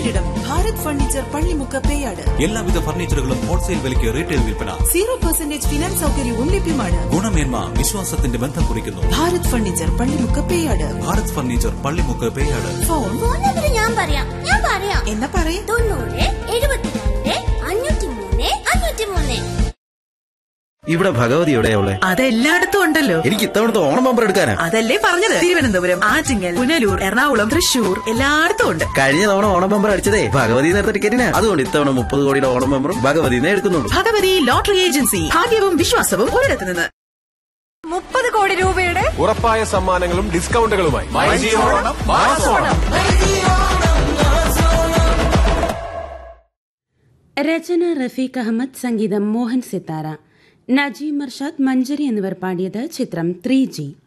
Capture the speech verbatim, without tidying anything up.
ഒരിടം ഭാരത് ഫർണിച്ചർ പള്ളിമുക്ക് പേയാട്. എല്ലാവിധ ഫർണിച്ചറുകളും ഹോൾസെയിൽ വിലയ്ക്ക് റീറ്റെയിൽ വിൽപ്പന. സീറോ പെർസെന്റേജ് ഫിനാൻസ് സൗകര്യവും ലഭ്യമാണ്. ഗുണമേന്മ വിശ്വാസത്തിന്റെ ബന്ധം കുറിക്കുന്നു. Bharat furniture Pallimukku Peyad. Bharat furniture Pallimukku Peyad. Phone ഞാൻ പറയാം ഞാൻ പറയാം എന്നാ പറയേ തൊണ്ണൂറ് എഴുപത്തിരണ്ട് അഞ്ഞൂറ്റി മൂന്ന് അഞ്ഞൂറ്റി മൂന്ന്. ഇവിടെ ഭഗവതി എവിടെയുള്ള? അതെല്ലായിടത്തും ഉണ്ടല്ലോ. എനിക്ക് ഇത്തവണത്തെ ഓണം ബമ്പർ എടുക്കാനാ. അതല്ലേ പറഞ്ഞത്, തിരുവനന്തപുരം, ആറ്റിങ്ങൽ, പുനലൂർ, എറണാകുളം, തൃശൂർ എല്ലായിടത്തും ഉണ്ട്. കഴിഞ്ഞ തവണ ഓണം ബമ്പർ അടിച്ചതേ ഭഗവതി നേരത്തെ ടിക്കറ്റിനാ. അതുകൊണ്ട് ഇത്തവണ മുപ്പത് കോടിയുടെ ഓണം ബമ്പറും ഭഗവതിനെ എടുക്കുന്നുള്ളൂ. ഭഗവതി ലോട്ടറി ഏജൻസി, ഭാഗ്യവും വിശ്വാസവും ഒരിടത്ത് നിന്ന്. മുപ്പത് കോടി രൂപയുടെ ഉറപ്പായ സമ്മാനങ്ങളും ഡിസ്കൗണ്ടുകളുമായി രചന റഫീഖ് അഹമ്മദ്, സംഗീതം മോഹൻ സിത്താര, നജീം അർഷാദ്, മഞ്ജരി എന്നിവർ പാടിയത്. ചിത്രം ത്രീ ജി.